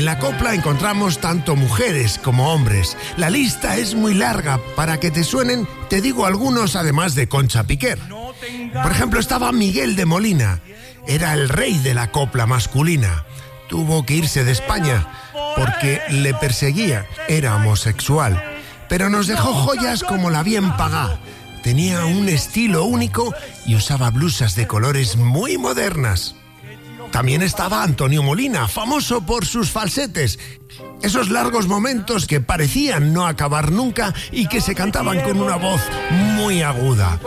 la copla encontramos tanto mujeres como hombres. La lista es muy larga. Para que te suenen, te digo algunos además de Concha Piquer. Por ejemplo, estaba Miguel de Molina. Era el rey de la copla masculina. Tuvo que irse de España porque le perseguía. Era homosexual. Pero nos dejó joyas como La Bien Pagá. Tenía un estilo único y usaba blusas de colores muy modernas. También estaba Antonio Molina, famoso por sus falsetes. Esos largos momentos que parecían no acabar nunca y que se cantaban con una voz muy aguda.